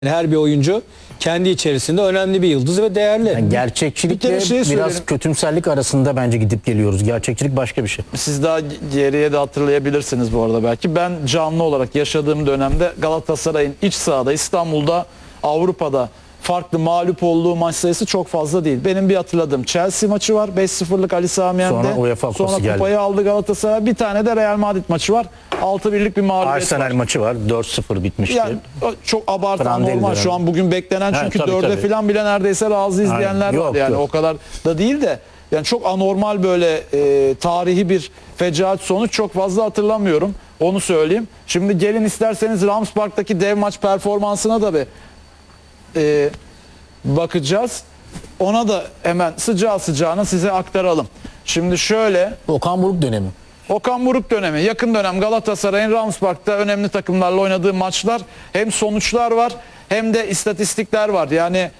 Her bir oyuncu kendi içerisinde önemli bir yıldız ve değerli. Yani gerçekçilikle biraz kötümserlik arasında bence gidip geliyoruz. Gerçekçilik başka bir şey. Siz daha geriye de hatırlayabilirsiniz bu arada belki. Ben canlı olarak yaşadığım dönemde Galatasaray'ın iç sahada İstanbul'da, Avrupa'da farklı mağlup olduğu maç sayısı çok fazla değil. Benim bir hatırladığım Chelsea maçı var. 5-0'lık Ali Sami Yen'de. Sonra UEFA Kupası Sonra kupayı aldı Galatasaray. Bir tane de Real Madrid maçı var. 6-1'lik bir mağlubiyet Arsenal var. maçı var. 4-0 bitmişti. Yani çok abartan Prandelli normal. dönem. Şu an bugün beklenen çünkü tabii, 4'e tabii. falan bile neredeyse razı izleyenler Aynen. var. Yok, Yani yok. o kadar da değil de yani çok anormal böyle tarihi bir fecaat sonuç çok fazla hatırlamıyorum. Onu söyleyeyim. Şimdi gelin isterseniz Rams Park'taki dev maç performansına da bir bakacağız. Ona da hemen sıcağı sıcağına size aktaralım. Şimdi şöyle, Okan Buruk dönemi. Okan Buruk dönemi, yakın dönem Galatasaray'ın Rams Park'ta önemli takımlarla oynadığı maçlar, hem sonuçlar var hem de istatistikler var. Yani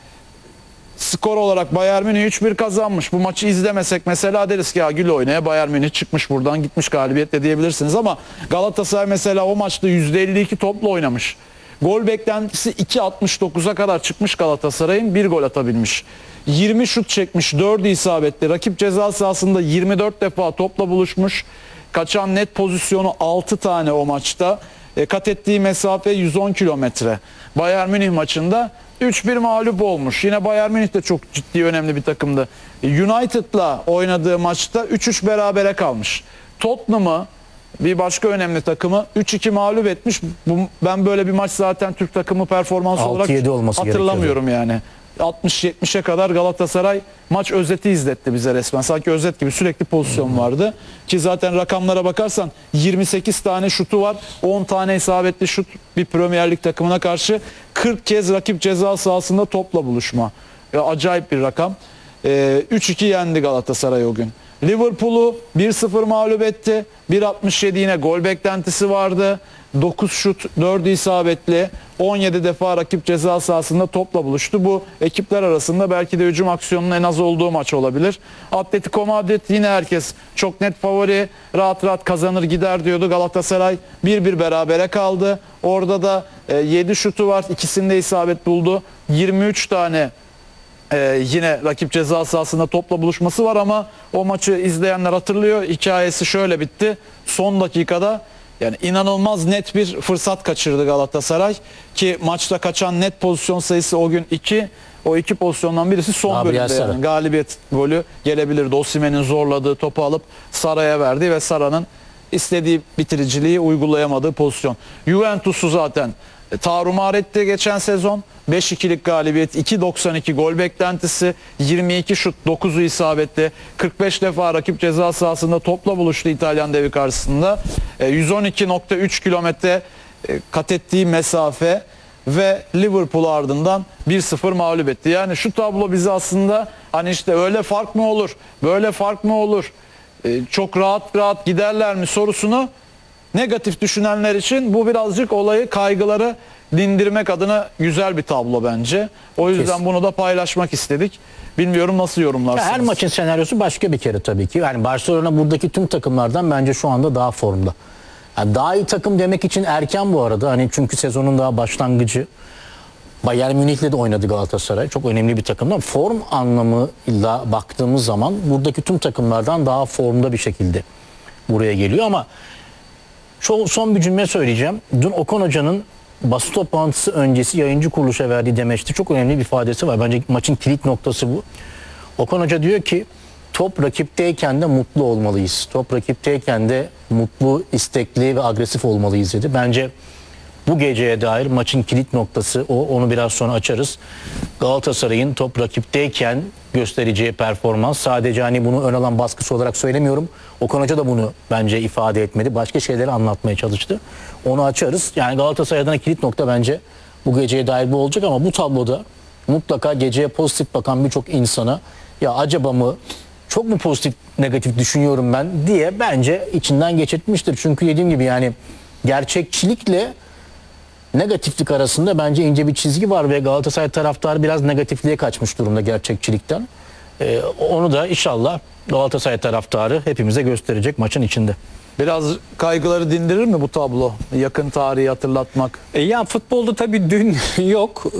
skor olarak Bayern Münih 3-1 kazanmış. Bu maçı izlemesek mesela deriz ki ya gül oynaya Bayern Münih çıkmış buradan gitmiş galibiyetle diyebilirsiniz ama Galatasaray mesela o maçta %52 topla oynamış. Gol beklentisi 2.69'a kadar çıkmış Galatasaray'ın, bir gol atabilmiş. 20 şut çekmiş, 4'ü isabetli. Rakip ceza sahasında 24 defa topla buluşmuş. Kaçan net pozisyonu 6 tane o maçta. Kat ettiği mesafe 110 kilometre. Bayern Münih maçında 3-1 mağlup olmuş. Yine Bayern Münih de çok ciddi önemli bir takımdı. United'la oynadığı maçta 3-3 berabere kalmış. Tottenham'ı, bir başka önemli takımı 3-2 mağlup etmiş. Ben böyle bir maç zaten Türk takımı performansı olarak 6-7 olması hatırlamıyorum yani. 60-70'e kadar Galatasaray maç özeti izletti bize resmen. Sanki özet gibi sürekli pozisyon vardı. Ki zaten rakamlara bakarsan 28 tane şutu var. 10 tane isabetli şut bir Premier Lig takımına karşı. 40 kez rakip ceza sahasında topla buluşma. Ya, acayip bir rakam. 3-2 yendi Galatasaray o gün. Liverpool'u 1-0 mağlup etti. 1.67 yine gol beklentisi vardı. 9 şut, 4'ü isabetli. 17 defa rakip ceza sahasında topla buluştu. Bu ekipler arasında belki de hücum aksiyonunun en az olduğu maç olabilir. Atletico Madrid yine herkes çok net favori. Rahat rahat kazanır gider diyordu. Galatasaray 1-1 berabere kaldı. Orada da 7 şutu var. İkisinde isabet buldu. 23 tane yine rakip ceza sahasında topla buluşması var ama o maçı izleyenler hatırlıyor. Hikayesi şöyle bitti. Son dakikada yani inanılmaz net bir fırsat kaçırdı Galatasaray ki maçta kaçan net pozisyon sayısı o gün 2. O 2 pozisyondan birisi son bölümde yani. Galibiyet golü gelebilirdi. Osimhen'in zorladığı topu alıp Sara'ya verdi ve Sara'nın istediği bitiriciliği uygulayamadığı pozisyon. Juventus'u zaten tarumar etti geçen sezon. 5-2'lik galibiyet, 2.92 gol beklentisi, 22 şut, 9'u isabetli, 45 defa rakip ceza sahasında topla buluştu İtalyan devi karşısında. 112.3 kilometre kat ettiği mesafe ve Liverpool ardından 1-0 mağlup etti. Yani şu tablo bizi aslında hani işte öyle fark mı olur, böyle fark mı olur, çok rahat rahat giderler mi sorusunu negatif düşünenler için bu birazcık olayı, kaygıları dindirmek adına güzel bir tablo bence. O yüzden Kesin. bunu da paylaşmak istedik. Bilmiyorum nasıl yorumlarsınız? Her maçın senaryosu başka bir kere tabii ki. Yani Barcelona buradaki tüm takımlardan bence şu anda daha formda. Yani daha iyi takım demek için erken bu arada. Hani çünkü sezonun daha başlangıcı. Bayern Münih'le de oynadı Galatasaray. Çok önemli bir takımdan. Form anlamıyla baktığımız zaman buradaki tüm takımlardan daha formda bir şekilde buraya geliyor ama son bir cümle söyleyeceğim. Dün Okan Hoca'nın basın toplantısı öncesi yayıncı kuruluşa verdiği demeçte çok önemli bir ifadesi var. Bence maçın kilit noktası bu. Okan Hoca diyor ki top rakipteyken de mutlu olmalıyız. Top rakipteyken de mutlu, istekli ve agresif olmalıyız dedi. Bence bu geceye dair maçın kilit noktası o. Onu biraz sonra açarız. Galatasaray'ın top rakipteyken göstereceği performans. Sadece hani bunu ön alan baskısı olarak söylemiyorum. Okan Hoca da bunu bence ifade etmedi. Başka şeyleri anlatmaya çalıştı. Onu açarız. Yani Galatasaray adına kilit nokta bence bu geceye dair bu olacak ama bu tabloda mutlaka geceye pozitif bakan birçok insana ya acaba mı çok mu pozitif negatif düşünüyorum ben diye bence içinden geçirtmiştir. Çünkü dediğim gibi yani gerçekçilikle negatiflik arasında bence ince bir çizgi var ve Galatasaray taraftarı biraz negatifliğe kaçmış durumda gerçekçilikten. Onu da inşallah Galatasaray taraftarı hepimize gösterecek maçın içinde. Biraz kaygıları dindirir mi bu tablo? Yakın tarihi hatırlatmak. Yani futbolda tabii dün yok.